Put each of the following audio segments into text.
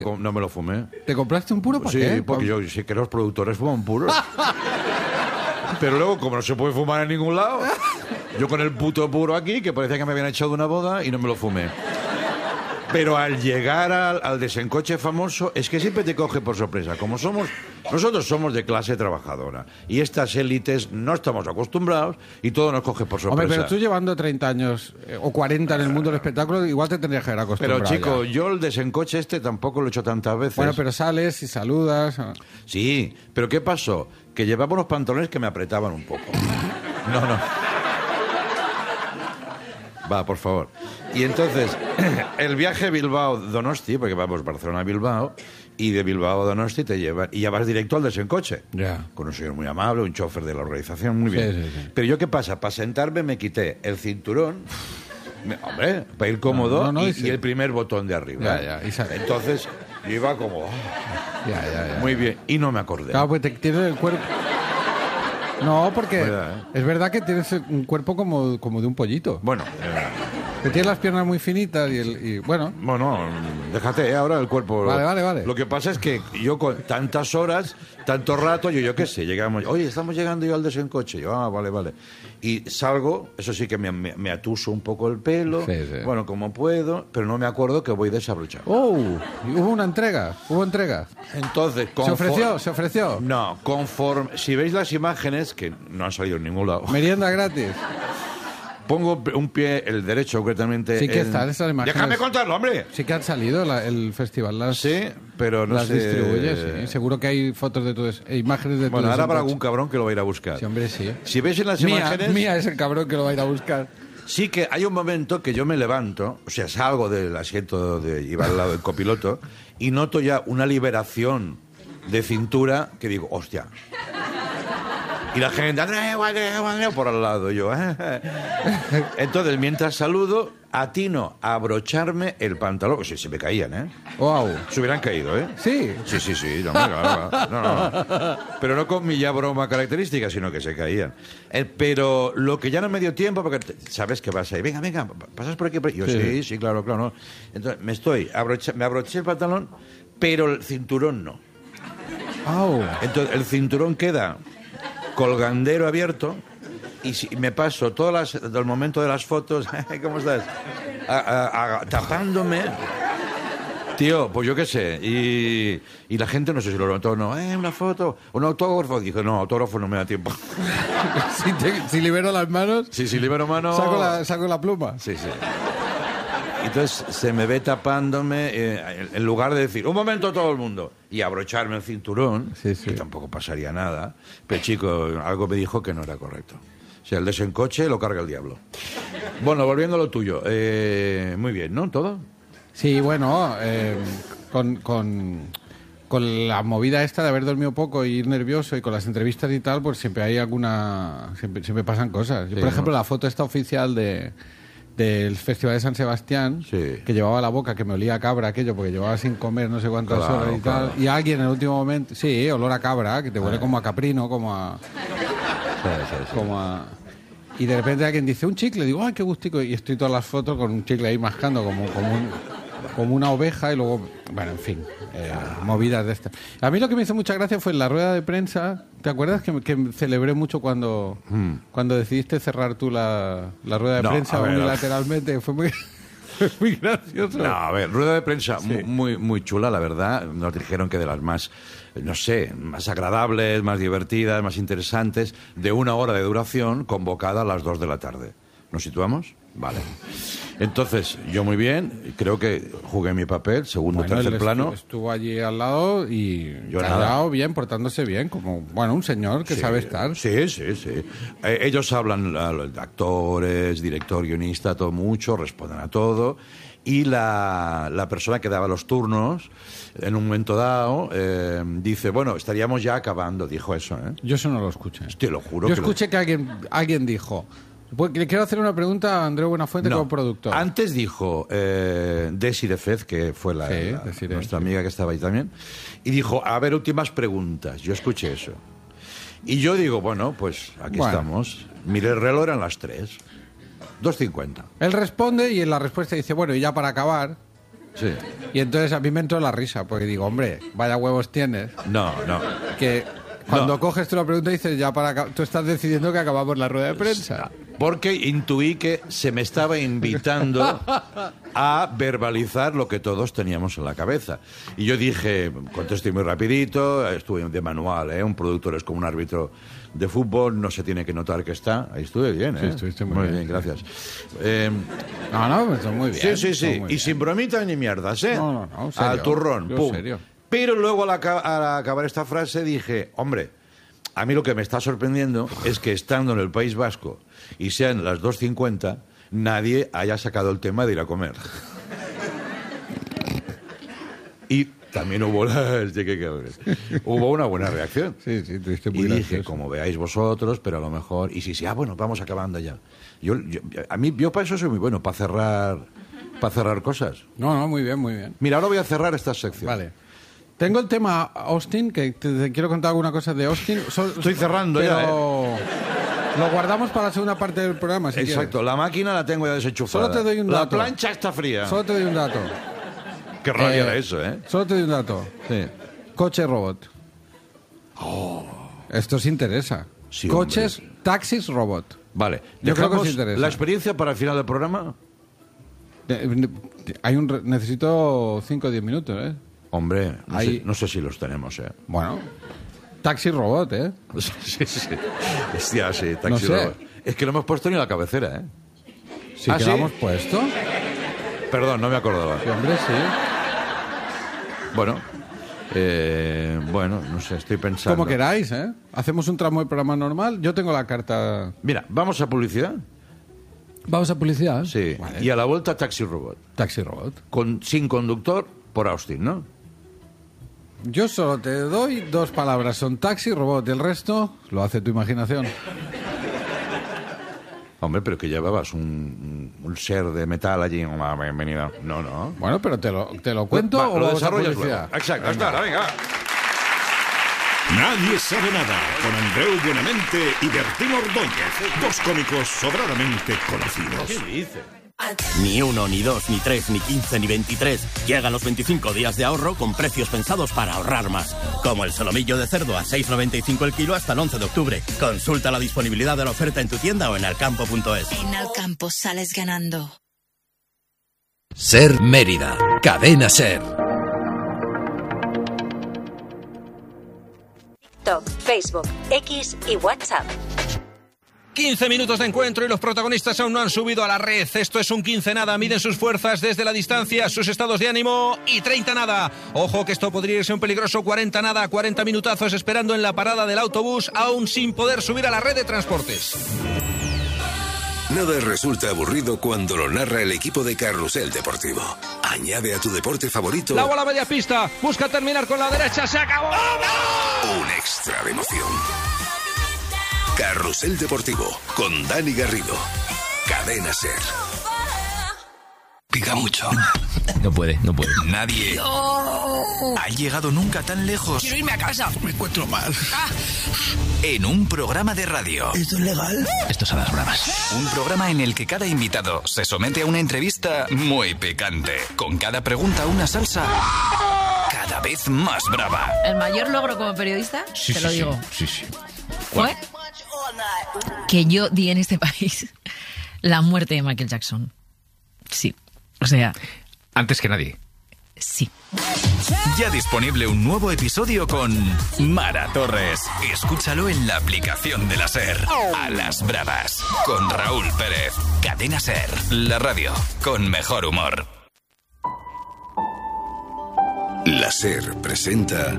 No me lo fumé. ¿Te compraste un puro para Sí, qué? porque yo sé que los productores fuman puros. Pero luego, como no se puede fumar en ningún lado, yo con el puto puro aquí, que parecía que me habían echado de una boda, y no me lo fumé. Pero al llegar al desencoche famoso, es que siempre te coge por sorpresa. Nosotros somos de clase trabajadora. Y estas élites no estamos acostumbrados y todo nos coge por sorpresa. Hombre, pero tú llevando 30 años o 40 en el mundo del espectáculo, igual te tendrías que haber acostumbrado. Pero chico, ya. yo el desencoche tampoco lo he hecho tantas veces. Bueno, pero sales y saludas. Sí, pero ¿qué pasó? Que llevaba unos pantalones que me apretaban un poco. No. Va, por favor. Y entonces, el viaje Bilbao-Donosti, porque vamos Barcelona-Bilbao, y de Bilbao a Donosti te llevan, y ya vas directo al desencoche. Ya. Con un señor muy amable, un chofer de la organización, muy bien. Sí. Pero yo, ¿qué pasa? Para sentarme me quité el cinturón, hombre, para ir cómodo, y el primer botón de arriba. Ya. Entonces, yo iba como... Ya. Muy bien, y no me acordé. Claro, pues te tienes el cuerpo... No, porque es verdad que tienes un cuerpo como de un pollito. Bueno... Que tienes las piernas muy finitas y bueno... Bueno, déjate ahora el cuerpo. Vale. Lo que pasa es que yo con tantas horas, tanto rato, yo qué sé, llegamos... Oye, estamos llegando yo al desencoche. Yo, vale. Y salgo, eso sí que me atuso un poco el pelo, Sí. bueno, como puedo, pero no me acuerdo que voy desabrochado. Hubo entrega. Entonces, ¿Se ofreció? No, conforme... Si veis las imágenes, que no han salido en ningún lado... Merienda gratis. Pongo un pie, el derecho concretamente... Sí que están esas imágenes. ¡Déjame contarlo, hombre! Sí que han salido el festival. Sí, pero no las sé... distribuyes, sí. Seguro que hay fotos de todos, imágenes de Bueno, todos. ahora habrá algún cabrón que lo va a ir a buscar. Sí, hombre, sí. Si veis en las imágenes... Mía es el cabrón que lo va a ir a buscar. Sí que hay un momento que yo me levanto, o sea, salgo del asiento de iba al lado del copiloto y noto ya una liberación de cintura que digo, hostia... Y la gente, Andrés, por al lado, yo. Entonces, mientras saludo, atino a abrocharme el pantalón, que se me caían, ¿eh? Wow. Se hubieran caído, ¿eh? Sí. Sí. No. Pero no con mi ya broma característica, sino que se caían. Pero lo que ya no me dio tiempo, porque sabes que vas ahí, venga, pasas por aquí. Yo, sí, claro, no. Entonces, me abroché el pantalón, pero el cinturón no. Wow. Entonces, el cinturón queda... colgandero abierto y me paso del momento de las fotos ¿cómo estás? Tapándome, tío, pues yo qué sé, y la gente no sé si lo notó o no, una foto, un autógrafo, dijo, no, autógrafo no me da tiempo. si libero las manos, si libero mano, saco la pluma. Sí. Entonces se me ve tapándome, en lugar de decir, un momento todo el mundo, y abrocharme el cinturón, que tampoco pasaría nada, pero chico, algo me dijo que no era correcto. O sea, el desencoche lo carga el diablo. Bueno, volviendo a lo tuyo, muy bien, ¿no? ¿Todo? Sí, bueno, con la movida esta de haber dormido poco y ir nervioso y con las entrevistas y tal, pues siempre hay siempre pasan cosas. Yo, por ejemplo, la foto esta oficial del Festival de San Sebastián, que llevaba la boca, que me olía a cabra aquello, porque llevaba sin comer no sé cuántas horas y tal, y alguien en el último momento, olor a cabra, que te huele como a caprino, como a... Y de repente alguien dice, un chicle, digo, ¡ay, qué gustico! Y estoy todas las fotos con un chicle ahí mascando como una oveja y luego, bueno, en fin, movidas de estas. A mí lo que me hizo mucha gracia fue en la rueda de prensa. ¿Te acuerdas que celebré mucho cuando decidiste cerrar tú la rueda de prensa unilateralmente? Fue muy gracioso. No, a ver, rueda de prensa muy chula, la verdad. Nos dijeron que de las más, no sé, más agradables, más divertidas, más interesantes, de 1 hora de duración, convocada a las 2 de la tarde. ¿Nos situamos? Vale. Entonces, yo muy bien, creo que jugué mi papel, segundo, tercer plano. Estuvo allí al lado y yo callado bien, portándose bien, como, bueno, un señor que sabe estar. Sí. Ellos hablan, actores, director, guionista, todo mucho, responden a todo. Y la persona que daba los turnos, en un momento dado, dice, bueno, estaríamos ya acabando, dijo eso, ¿eh? Yo eso no lo escuché. Te lo juro. Yo escuché que alguien dijo... Le quiero hacer una pregunta a Andreu Buenafuente como productor. Antes dijo Desi de Fez, que fue nuestra amiga que estaba ahí también, y dijo, a ver, últimas preguntas. Yo escuché eso. Y yo digo, bueno, pues aquí estamos. Miré el reloj, eran las 3. 2:50. Él responde y en la respuesta dice, bueno, y ya para acabar... Sí. Y entonces a mí me entró la risa, porque digo, hombre, vaya huevos tienes. No. Que cuando coges tú la pregunta dices, ya tú estás decidiendo que acabamos la rueda de prensa. Porque intuí que se me estaba invitando a verbalizar lo que todos teníamos en la cabeza. Y yo dije, contesté muy rapidito, estuve de manual, ¿eh? Un productor es como un árbitro de fútbol, no se tiene que notar que está. Ahí estuve bien, ¿eh? Sí, estuviste muy bien, gracias. No, pues muy bien. Sí. Y sin bromitas ni mierdas, ¿eh? No, serio. Al turrón, Yo pum. serio. Pero luego al acabar esta frase dije, hombre, a mí lo que me está sorprendiendo es que estando en el País Vasco y sean las 2:50, nadie haya sacado el tema de ir a comer. Y también hubo una buena reacción. Sí, tuviste muy Y gracioso. dije, como veáis vosotros, pero a lo mejor... Y sí, bueno, vamos acabando ya. Yo para eso soy muy bueno, para cerrar cosas. No, muy bien. Mira, ahora voy a cerrar esta sección. Vale. Tengo el tema Austin, que te quiero contar alguna cosa de Austin. Estoy cerrando pero ya, lo guardamos para la segunda parte del programa, si Exacto, quieres. la máquina la tengo ya desenchufada. Solo te doy un dato. La plancha está fría. Solo te doy un dato. Qué rabia era eso, ¿eh? Solo te doy un dato. Sí. Coche robot. Esto os interesa. Sí, Coches, hombre. taxis robot. Vale. Yo creo que os ¿Dejamos interesa. la experiencia para el final del programa? Necesito 5 o 10 minutos, ¿eh? Hombre, Ahí- no sé si los tenemos, ¿eh? Bueno. Taxi robot, ¿eh? Sí. Hostia, sí, taxi No sé. robot. Es que no hemos puesto ni la cabecera, ¿eh? Sí, ¿Ah, que sí? la hemos puesto. Perdón, no me acordaba. Sí, hombre, sí. Bueno, no sé, estoy pensando. Como queráis, ¿eh? Hacemos un tramo de programa normal. Yo tengo la carta. Mira, ¿vamos a publicidad? Vamos a publicidad. Sí. Vale. Y a la vuelta taxi robot. Taxi robot. Sin conductor por Austin, ¿no? Yo solo te doy 2 palabras. Son taxi robot. El resto lo hace tu imaginación. Hombre, pero que llevabas un ser de metal allí. Hola, bienvenido. No. Bueno, pero te lo cuento Va, o lo vamos a desarrollas publicidad. luego. Exacto, hasta ahora, venga. Nadie sabe nada, con Andreu Buenamente y Bertín Ordóñez, 2 cómicos sobradamente conocidos. ¿Qué dice? Ni 1, ni 2, ni 3, ni 15, ni 23. Llegan los 25 días de ahorro con precios pensados para ahorrar más. Como el solomillo de cerdo a 6,95 el kilo hasta el 11 de octubre. Consulta la disponibilidad de la oferta en tu tienda o en alcampo.es. En Alcampo sales ganando. Ser Mérida. Cadena Ser. TikTok, Facebook, X y WhatsApp. 15 minutos de encuentro y los protagonistas aún no han subido a la red. Esto es un 15 nada. Miden sus fuerzas desde la distancia, sus estados de ánimo y 30 nada. Ojo que esto podría irse un peligroso 40 nada. 40 minutazos esperando en la parada del autobús, aún sin poder subir a la red de transportes. Nada resulta aburrido cuando lo narra el equipo de Carrusel Deportivo. Añade a tu deporte favorito La bola media pista, busca terminar con la derecha, se acabó. un extra de emoción. Carrusel Deportivo con Dani Garrido. Cadena Ser. Pica mucho. No puede. Nadie ha llegado nunca tan lejos. Quiero irme a casa. Me encuentro mal. En un programa de radio. ¿Esto es legal? Esto es a las bravas. Un programa en el que cada invitado se somete a una entrevista muy picante. Con cada pregunta una salsa cada vez más brava. El mayor logro como periodista, te lo digo, Sí. fue que yo di en este país la muerte de Michael Jackson. Sí, o sea, Antes que nadie. sí. Ya disponible un nuevo episodio con Mara Torres. Escúchalo en la aplicación de la SER. A las bravas. Con Raúl Pérez. Cadena SER. La radio con mejor humor. La Ser presenta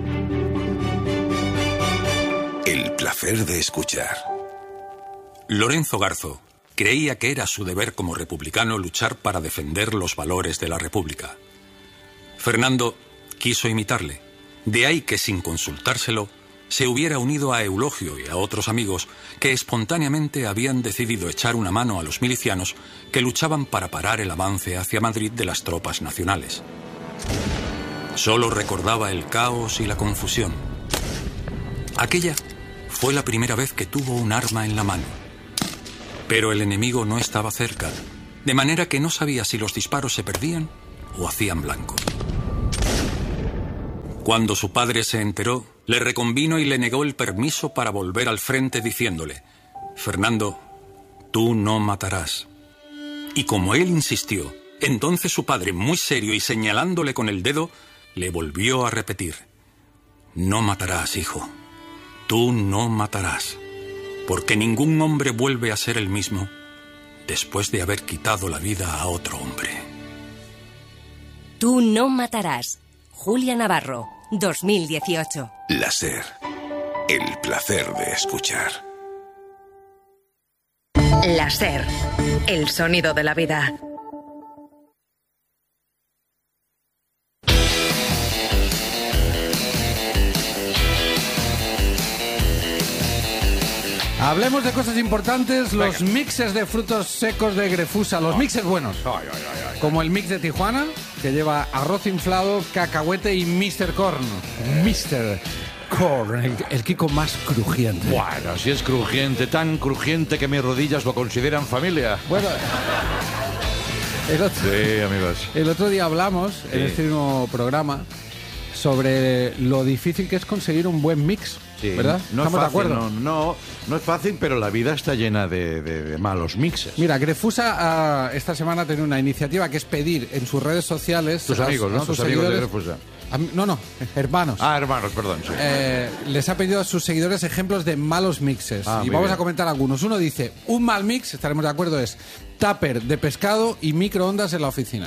El placer de escuchar. Lorenzo Garzo creía que era su deber como republicano luchar para defender los valores de la República. Fernando quiso imitarle, de ahí que sin consultárselo se hubiera unido a Eulogio y a otros amigos que espontáneamente habían decidido echar una mano a los milicianos que luchaban para parar el avance hacia Madrid de las tropas nacionales. Solo recordaba el caos y la confusión. Aquella fue la primera vez que tuvo un arma en la mano. Pero el enemigo no estaba cerca, de manera que no sabía si los disparos se perdían o hacían blanco. Cuando su padre se enteró, le reconvino y le negó el permiso para volver al frente diciéndole: Fernando, tú no matarás. Y como él insistió, entonces su padre, muy serio y señalándole con el dedo, le volvió a repetir: no matarás, hijo. Tú no matarás, porque ningún hombre vuelve a ser el mismo después de haber quitado la vida a otro hombre. Tú no matarás. Julia Navarro, 2018. La SER. El placer de escuchar. La SER. El sonido de la vida. Hablemos de cosas importantes, los mixes de frutos secos de Grefusa, los mixes buenos. Como el mix de Tijuana, que lleva arroz inflado, cacahuete y Mr. Corn. Mr. Corn, el Kiko más crujiente. Bueno, si es crujiente, tan crujiente que mis rodillas lo consideran familia. Bueno, sí, amigos. El otro día hablamos, en este mismo programa, sobre lo difícil que es conseguir un buen mix. Sí, ¿verdad? No ¿Estamos es fácil, de acuerdo? No es fácil, pero la vida está llena de malos mixes. Mira, Grefusa esta semana ha tenido una iniciativa que es pedir en sus redes sociales... Tus amigos, ¿no? Tus amigos de Grefusa. No, hermanos. Hermanos, perdón. Sí. Les ha pedido a sus seguidores ejemplos de malos mixes. Y vamos a comentar algunos. Uno dice, un mal mix, estaremos de acuerdo, es tupper de pescado y microondas en la oficina.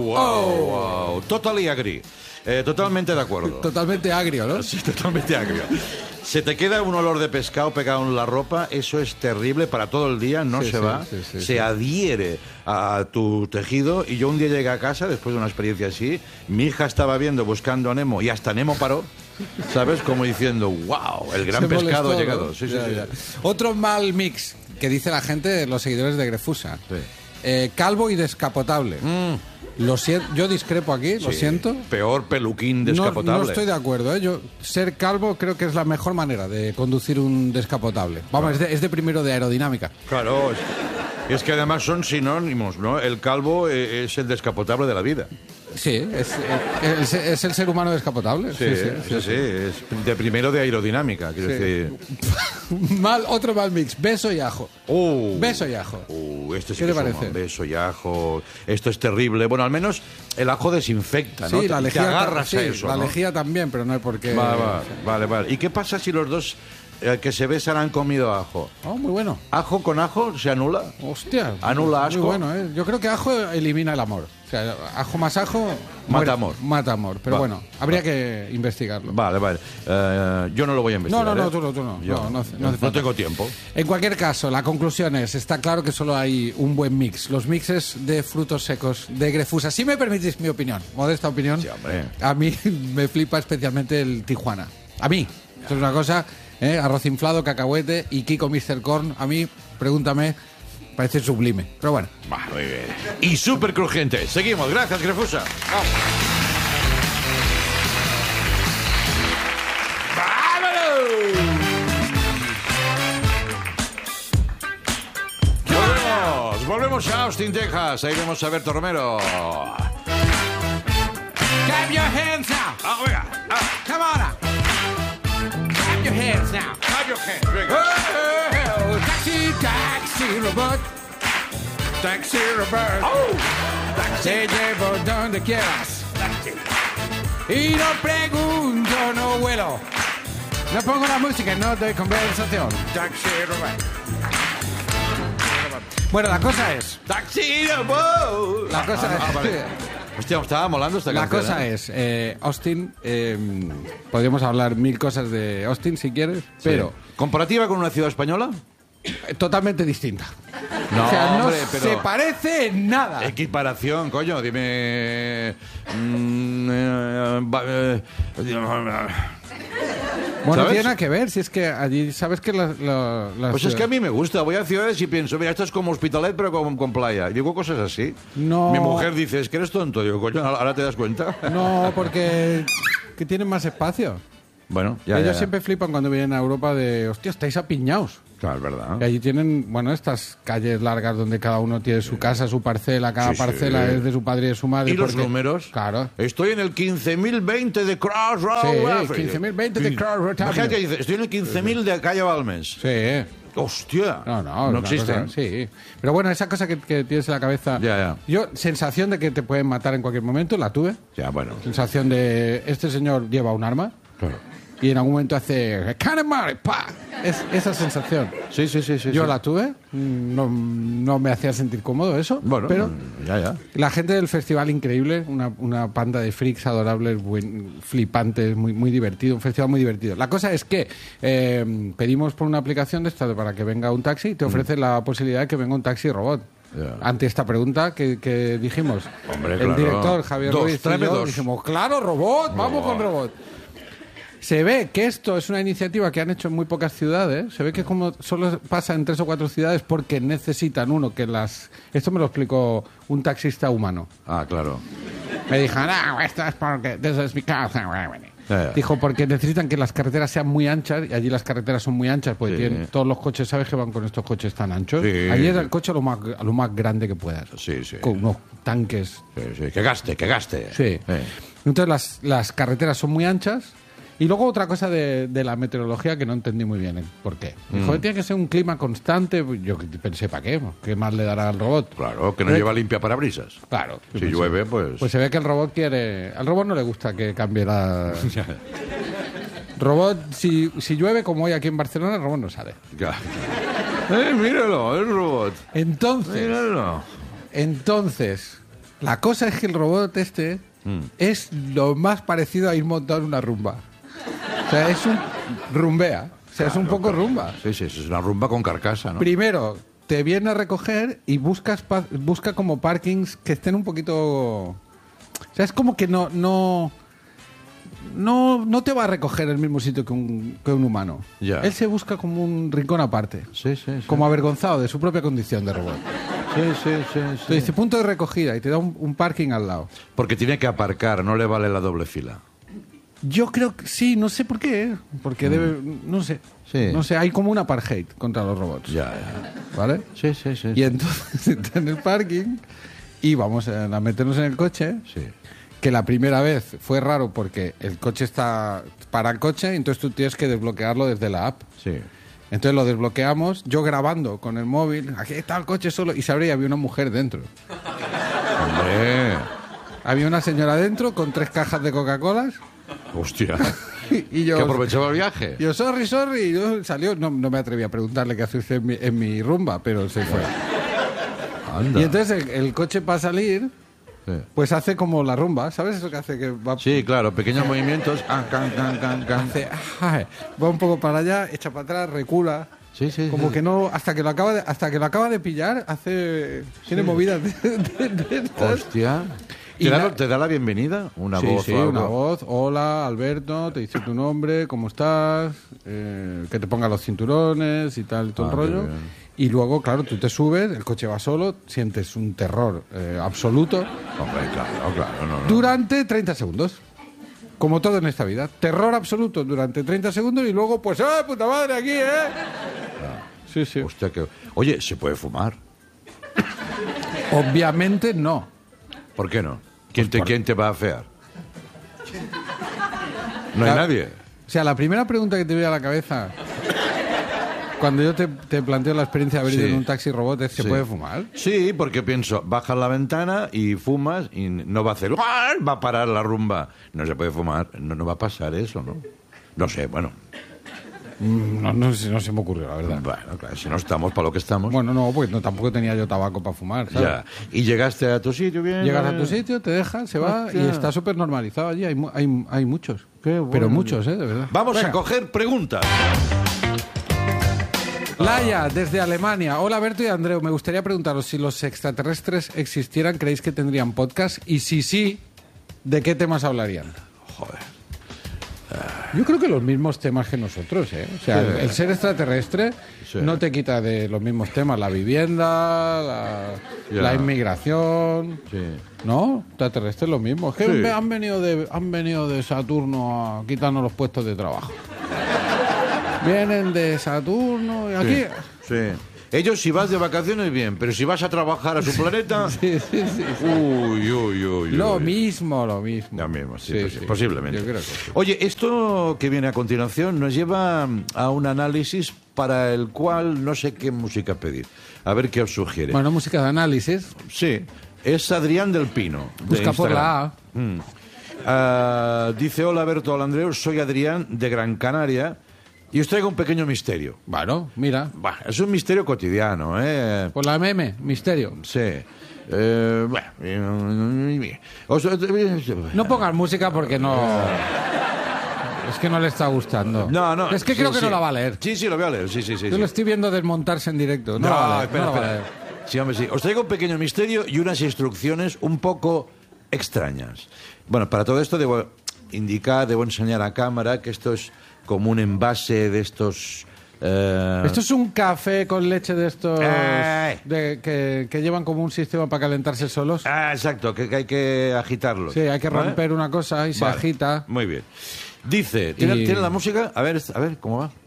Wow. Totally agree. Totalmente de acuerdo. Totalmente agrio, ¿no? Sí, totalmente agrio. Se te queda un olor de pescado pegado en la ropa, eso es terrible para todo el día, no se va, se adhiere a tu tejido. Y yo un día llegué a casa, después de una experiencia así, mi hija estaba viendo Buscando a Nemo y hasta Nemo paró, ¿sabes? Como diciendo, wow, el gran pescado ha llegado. Sí. Otro mal mix que dice la gente, los seguidores de Grefusa. Sí. Calvo y descapotable. Lo siento, yo discrepo aquí, lo siento. Peor peluquín descapotable. No estoy de acuerdo, ¿eh? Yo, ser calvo creo que es la mejor manera de conducir un descapotable. Vamos, es de primero de aerodinámica. Claro, es que además son sinónimos, ¿no? El calvo es el descapotable de la vida. Sí, es el ser humano descapotable. Sí, es de primero de aerodinámica, quiero decir. Otro mal mix, beso y ajo. Beso y ajo. Esto sí ¿Qué te parece? Beso y ajo, esto es terrible. Bueno, al menos el ajo desinfecta, ¿no? Sí, la lejía, te agarras a eso, la ¿no? lejía también, pero no hay por qué... Vale. ¿Y qué pasa si los dos que se besan han comido ajo? Muy bueno. ¿Ajo con ajo se anula? Hostia. ¿Anula asco? Muy bueno, ¿eh? Yo creo que ajo elimina el amor. O sea, ajo más ajo... Mata amor. Mata amor. Pero bueno, habría que investigarlo. Vale. Yo no lo voy a investigar. No, tú no. Yo no tengo tiempo. En cualquier caso, la conclusión es, está claro que solo hay un buen mix. Los mixes de frutos secos de Grefusa. Si me permitís mi opinión, modesta opinión, sí, hombre. A mí me flipa especialmente el Tijuana. A mí. Eso es una cosa, arroz inflado, cacahuete y Kiko Mr. Corn. A mí, pregúntame... Parece sublime, pero bueno. Muy bien. Y súper crujiente. Seguimos. Gracias, Grefusa. ¡Vámonos! Volvemos a Austin, Texas. Ahí vemos a Berto Romero. Clap your hands now. Come on now. Clap your hands now. Clap your hands. Venga. Taxi, robot. Taxi, robot. Taxi, llevo donde quieras. Y no pregunto, no vuelo. No pongo la música, no doy conversación. Taxi, robot. Bueno, la cosa es... Taxi, robot. La cosa es... Vale. Hostia, me estaba molando esta canción. La cosa es, Austin, podríamos hablar mil cosas de Austin si quieres, pero... ¿Comparativa con una ciudad española? Totalmente distinta. No, o sea, no hombre, pero se parece en nada. Equiparación, coño, dime... Bueno, ¿sabes? tiene nada que ver, si es que allí, ¿sabes que las Pues es que a mí me gusta, voy a ciudades y pienso, mira, esto es como Hospitalet pero con playa. Y digo cosas así. No. Mi mujer dice, es que eres tonto. Digo, coño, ¿ahora te das cuenta? No, porque que tienen más espacio. Bueno, Ellos siempre flipan cuando vienen a Europa de, hostia, estáis apiñados. Claro, es verdad. Y allí tienen, bueno, estas calles largas donde cada uno tiene su casa, su parcela, cada parcela es de su padre y de su madre. ¿Y los números? Claro. Estoy en el 15.020 de Crossroads. Sí, 15.020 de Crossroads. Imagínate, dice, estoy en el 15.000 de calle Balmes. Sí. ¡Hostia! No existen. Sí. Pero bueno, esa cosa que tienes en la cabeza... Ya. Yo, sensación de que te pueden matar en cualquier momento, la tuve. Ya, bueno. Sensación de, este señor lleva un arma. Claro. Y en algún momento hace... ¡pa! Esa sensación. Sí. Yo la tuve. No me hacía sentir cómodo eso. Bueno, pero ya. La gente del festival, increíble. Una panda de freaks adorables, flipantes, muy divertido. Un festival muy divertido. La cosa es que pedimos por una aplicación de esta para que venga un taxi y te ofrece la posibilidad de que venga un taxi robot. Yeah. Ante esta pregunta que dijimos, hombre, el claro. director Javier Ruiz y yo dijimos, claro, robot, vamos con robot. Se ve que esto es una iniciativa que han hecho en muy pocas ciudades. Se ve que como solo pasa en 3 o 4 ciudades porque necesitan uno que las... Esto me lo explicó un taxista humano. Ah, claro. Me dijo, no, esto es porque... This is because... Yeah. Dijo, porque necesitan que las carreteras sean muy anchas, y allí las carreteras son muy anchas, porque tienen, todos los coches, ¿sabes que van con estos coches tan anchos? Sí. Allí es el coche a lo más grande que puedas. Sí. Con unos tanques. Sí. Que gaste. Sí. Entonces las carreteras son muy anchas. Y luego otra cosa de la meteorología que no entendí muy bien por qué. Dijo, tiene que ser un clima constante. Yo pensé, ¿para qué? ¿Qué más le dará al robot? Claro, que no lleva limpia parabrisas. Claro. Si llueve, pues... Pues se ve que el robot quiere... Al robot no le gusta que cambie la... Robot, si llueve como hoy aquí en Barcelona, el robot no sale. Míralo, el robot. Entonces, la cosa es que el robot este es lo más parecido a ir montado en una rumba. O sea, es un rumbea. O sea, es un poco rumba. Sí, es una rumba con carcasa, ¿no? Primero, te viene a recoger y busca como parkings que estén un poquito... O sea, es como que no te va a recoger en el mismo sitio que un humano. Ya. Él se busca como un rincón aparte. Sí. Como avergonzado de su propia condición de robot. Sí. Te dice punto de recogida y te da un parking al lado. Porque tiene que aparcar, no le vale la doble fila. Yo creo que sí, no sé por qué. Porque debe... No sé. Sí. No sé, hay como un apartheid contra los robots. Ya. ¿Vale? Sí. Y entonces está en el parking y vamos a meternos en el coche. Sí. Que la primera vez fue raro porque el coche está para el coche y entonces tú tienes que desbloquearlo desde la app. Sí. Entonces lo desbloqueamos, yo grabando con el móvil, aquí está el coche solo, y se abría y había una mujer dentro. ¡Hombre! Había una señora dentro con 3 cajas de Coca-Colas. ¡Hostia! Y yo, ¿que aprovechaba el viaje? Yo, sorry, y yo salió, no me atreví a preguntarle qué hace usted en mi rumba, pero se fue. Anda. Y entonces el coche para salir... Sí. Pues hace como la rumba, ¿sabes eso que hace? Que va... Sí, claro, pequeños movimientos. Hace, va un poco para allá, echa para atrás, recula. Sí. Como que no, hasta que lo acaba de pillar, hace... Tiene movidas de estas. Hostia. ¿Te da la bienvenida? ¿Una voz? Sí, una voz. Hola, Alberto, te dice tu nombre, ¿cómo estás? Que te ponga los cinturones y tal, y todo el rollo. Y luego, claro, tú te subes, el coche va solo, sientes un terror absoluto. Hombre, claro. No. Durante 30 segundos. Como todo en esta vida. Terror absoluto durante 30 segundos y luego, pues, ¡ah, puta madre, aquí, Sí. Hostia, Oye, ¿se puede fumar? Obviamente no. ¿Por qué no? ¿Quién te va a afear? No hay nadie. O sea, la primera pregunta que te viene a la cabeza... Cuando yo te planteo la experiencia de haber ido en un taxi robot, ¿es que puede fumar? Sí, porque pienso, bajas la ventana y fumas y no va a hacer... Va a parar la rumba. No se puede fumar. No va a pasar eso, ¿no? No sé, bueno. No se me ocurrió, la verdad. Bueno, claro, si no estamos para lo que estamos. Bueno, no, pues tampoco tenía yo tabaco para fumar, ¿sabes? Ya. ¿Y llegaste a tu sitio bien? Llegas a tu sitio, te dejan, se va y está súper normalizado allí. Hay muchos. Qué bueno. Pero muchos, de verdad. Vamos a coger preguntas. Laia, desde Alemania. Hola, Berto y Andreu. Me gustaría preguntaros si los extraterrestres existieran, ¿creéis que tendrían podcast? Y si sí, ¿de qué temas hablarían? Joder. Yo creo que los mismos temas que nosotros, ¿eh? O sea, el ser extraterrestre no te quita de los mismos temas. La vivienda, la inmigración... Sí. ¿No? Extraterrestre es lo mismo. Es que han venido de Saturno a quitarnos los puestos de trabajo. Vienen de Saturno y aquí... Sí. Ellos si vas de vacaciones bien, pero si vas a trabajar a su planeta... Sí. Uy. Lo mismo. Lo mismo, sí, posiblemente. Yo creo que sí. Oye, esto que viene a continuación nos lleva a un análisis para el cual no sé qué música pedir. A ver qué os sugiere. Bueno, música de análisis. Sí, es Adrián del Pino. Busca por la A. Dice, hola Berto, hola Andreu, soy Adrián de Gran Canaria y os traigo un pequeño misterio. Bueno, mira. Es un misterio cotidiano, ¿eh? Por la MM, misterio. Sí. No pongas música porque no... Es que no le está gustando. No. Es que creo que no la va a leer. Sí, lo voy a leer, sí. Yo lo estoy viendo desmontarse en directo. No la va a leer. Espera. Sí, hombre, sí. Os traigo un pequeño misterio y unas instrucciones un poco extrañas. Bueno, para todo esto debo enseñar a cámara que esto es como un envase de estos... Esto es un café con leche de estos que llevan como un sistema para calentarse solos. Exacto, que hay que agitarlo. Sí, hay que romper una cosa y se agita. Muy bien. Dice, ¿tiene la música? A ver, ¿cómo va?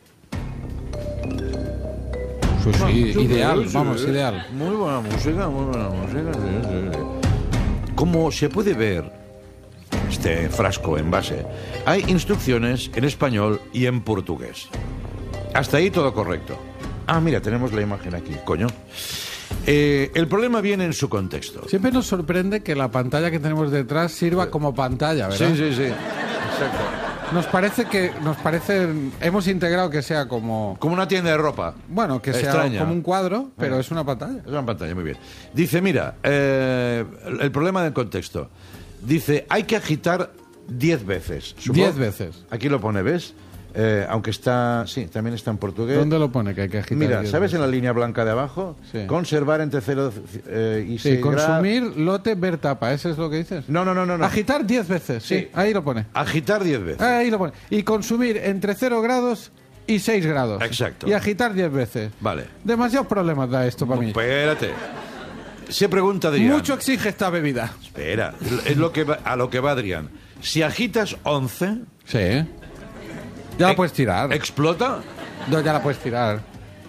Sí, ideal, ideal. Muy buena música. Sí. Como se puede ver, este frasco envase, hay instrucciones en español y en portugués. Hasta ahí todo correcto. Mira, tenemos la imagen aquí, coño. El problema viene en su contexto. Siempre nos sorprende que la pantalla que tenemos detrás sirva como pantalla, ¿verdad? Sí. Exacto. Nos parece, hemos integrado que sea como una tienda de ropa. Bueno, que extraña. Sea como un cuadro, pero es una pantalla. Es una pantalla, muy bien. Dice, mira, el problema del contexto. Dice, hay que agitar 10 veces. 10 veces. Aquí lo pone, ¿ves? Aunque también está en portugués. ¿Dónde lo pone que hay que agitar? Mira, ¿sabes en la línea blanca de abajo? Sí. Conservar entre 0 y 6 grados. Consumir, lote, ver tapa. ¿Eso es lo que dices? No. Agitar 10 veces. Sí, ahí lo pone. Agitar 10 veces. Ahí lo pone. Y consumir entre 0 grados y 6 grados. Exacto. Y agitar 10 veces. Vale. Demasiados problemas da esto para mí. Espérate. Se pregunta Adrián. Mucho exige esta bebida. Espera, es a lo que va Adrián. Si agitas 11... Sí. Ya la puedes tirar. ¿Explota? No, ya la puedes tirar.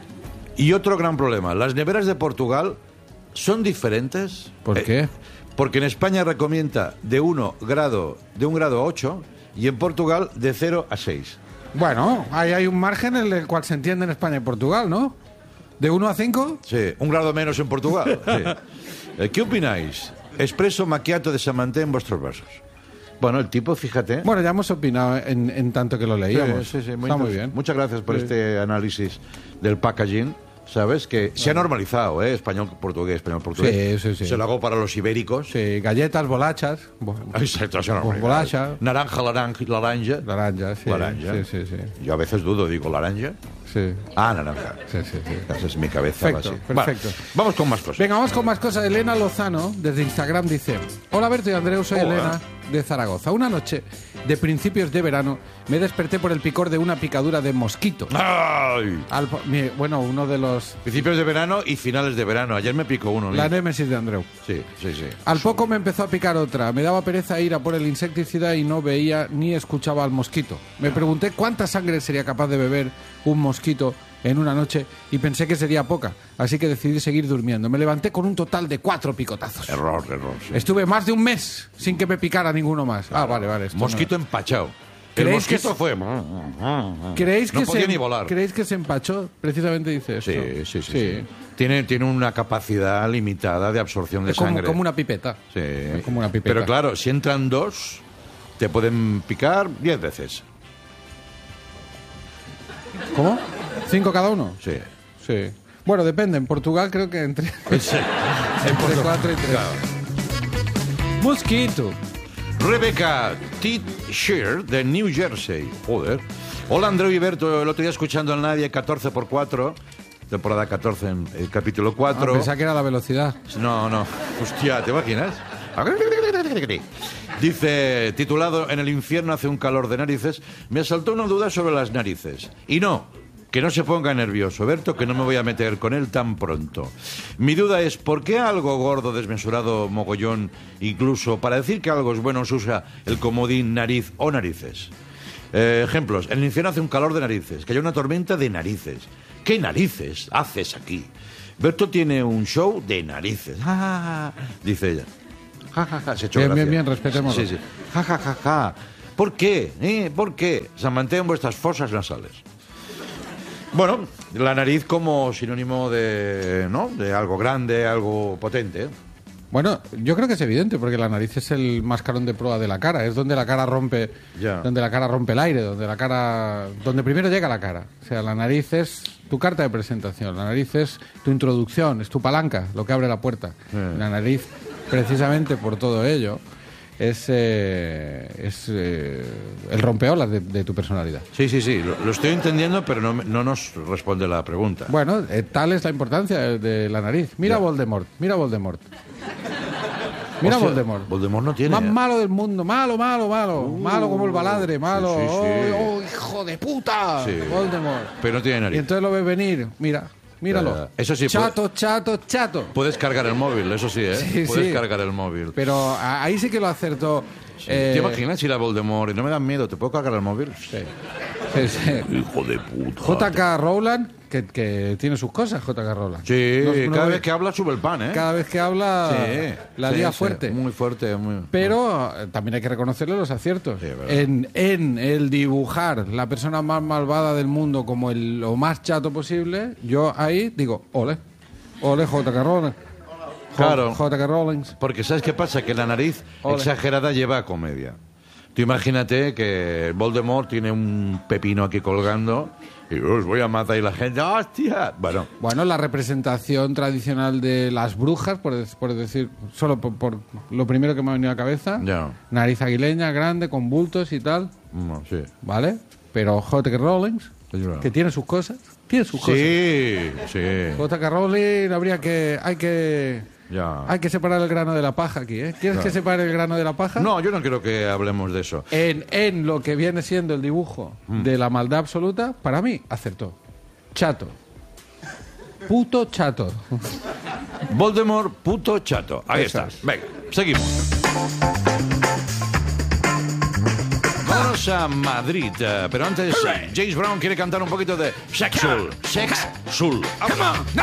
Y otro gran problema. Las neveras de Portugal son diferentes. ¿Por qué? Porque en España recomienda de 1 grado a 8 y en Portugal de 0 a 6. Bueno, ahí hay un margen en el cual se entiende en España y Portugal, ¿no? ¿De 1 a 5? Sí, 1 grado menos en Portugal. Sí. ¿Qué opináis? Expreso macchiato de Samanté en vuestros versos. Bueno, el tipo, fíjate... Bueno, ya hemos opinado en tanto que lo leíamos. Sí, Está muy bien. Muchas gracias por este análisis del packaging, ¿sabes? Que se ha normalizado, ¿eh? Español-portugués. Sí. Se lo hago para los ibéricos. Sí, galletas, bolachas. Exacto, bolacha. Naranja, laranja. Laranja, sí. Yo a veces dudo, digo, ¿laranja? Sí. Naranja. Sí. Esa es mi cabeza. Perfecto. Vale, vamos con más cosas. Venga, vamos con más cosas. Elena Lozano, desde Instagram, dice: hola Berto y Andreu, soy Elena de Zaragoza. Una noche de principios de verano me desperté por el picor de una picadura de mosquito. ¡Ay! Uno de los... Principios de verano y finales de verano. Ayer me picó uno. La némesis de Andreu. Sí. Al poco me empezó a picar otra. Me daba pereza ir a por el insecticida y no veía ni escuchaba al mosquito. Me pregunté cuánta sangre sería capaz de beber un mosquito en una noche y pensé que sería poca, así que decidí seguir durmiendo. Me levanté con un total de 4 picotazos. Error. Sí. Estuve más de un mes sin que me picara ninguno más. Claro. Vale. Mosquito empachado. El mosquito fue... ¿Creéis no que podía ni volar. ¿Creéis que se empachó? Precisamente dice esto. Sí. Tiene una capacidad limitada de absorción de sangre. Como una pipeta. Sí. Como una pipeta. Pero claro, si entran 2, te pueden picar 10 veces. ¿Cómo? ¿5 cada uno? Sí. Bueno, depende. En Portugal creo que entre 4 y 3. Claro. Mosquito. Rebecca Shear de New Jersey. Joder. Hola, Andreu y Berto. El otro día escuchando al Nadie 14x4, temporada 14, el capítulo 4. Pensaba que era la velocidad. No. Hostia, ¿te imaginas? Dice, titulado "En el infierno hace un calor de narices", me asaltó una duda sobre las narices. Y no, que no se ponga nervioso, Berto, que no me voy a meter con él tan pronto. Mi duda es, ¿por qué algo gordo, desmesurado, mogollón, incluso para decir que algo es bueno se usa el comodín nariz o narices? Ejemplos, en el infierno hace un calor de narices, que haya una tormenta de narices. ¿Qué narices haces aquí? Berto tiene un show de narices. Dice ella. Se echó gracia. Bien, respetémoslo. Sí. ¿Por qué? ¿Por qué? Se mantengan vuestras fosas nasales. Bueno, la nariz como sinónimo de, ¿no?, de algo grande, algo potente. Bueno, yo creo que es evidente, porque la nariz es el mascarón de proa de la cara, es donde la cara rompe, donde la cara rompe el aire, donde primero llega la cara. O sea, la nariz es tu carta de presentación, la nariz es tu introducción, es tu palanca, lo que abre la puerta. La nariz, precisamente por todo ello, es el rompeolas de tu personalidad. Sí, lo estoy entendiendo, pero no nos responde la pregunta. Bueno, tal es la importancia de la nariz. Mira Voldemort. Mira, Voldemort. Voldemort no tiene. Más malo del mundo. Malo como el baladre. Malo. Sí. ¡Oh, hijo de puta! Sí. Voldemort. Pero no tiene nariz. Y entonces lo ves venir. Míralo. Eso sí. Chato. Puedes cargar el móvil, eso sí, ¿eh? Sí, puedes cargar el móvil. Pero ahí sí que lo acertó. Sí. ¿Te imaginas ir a Voldemort y no me dan miedo? ¿Te puedo cargar el móvil? Sí. Hijo de puta. J.K. Rowland, que tiene sus cosas, J.K. Rowland. Sí, cada vez que habla sube el pan, ¿eh? Cada vez que habla la lía fuerte. Muy fuerte. Pero también hay que reconocerle los aciertos. Sí, en el dibujar la persona más malvada del mundo como lo más chato posible, yo ahí digo, ole J.K. Rowland. Claro, J.K. Rowling. Porque ¿sabes qué pasa? Que la nariz exagerada lleva a comedia. Tú imagínate que Voldemort tiene un pepino aquí colgando y os voy a matar y la gente, ¡hostia! Bueno, la representación tradicional de las brujas, por decir, solo por lo primero que me ha venido a la cabeza, nariz aguileña, grande, con bultos y tal. Sí. ¿Vale? Pero J.K. Rowling, que tiene sus cosas. Sí. J.K. Rowling hay que separar el grano de la paja aquí, ¿eh? ¿Quieres que separe el grano de la paja? No, yo no quiero que hablemos de eso. En lo que viene siendo el dibujo de la maldad absoluta, para mí, acertó. Chato. Puto chato. Voldemort, puto chato. Ahí estás. Venga, seguimos. Vámonos a Madrid, pero antes James Brown quiere cantar un poquito de Sex Soul.